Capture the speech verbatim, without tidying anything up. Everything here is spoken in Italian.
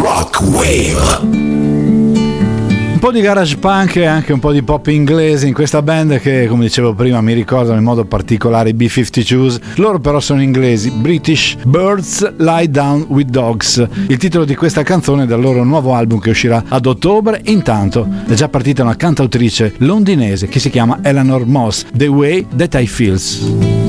Rock Wave. Un po' di garage punk e anche un po' di pop inglese in questa band che, come dicevo prima, mi ricordano in modo particolare i B cinquantadue. Loro però sono inglesi, British Birds Lie Down with Dogs. Il titolo di questa canzone è dal loro nuovo album che uscirà ad ottobre. Intanto è già partita una cantautrice londinese che si chiama Eleanor Moss, The Way That I Feels.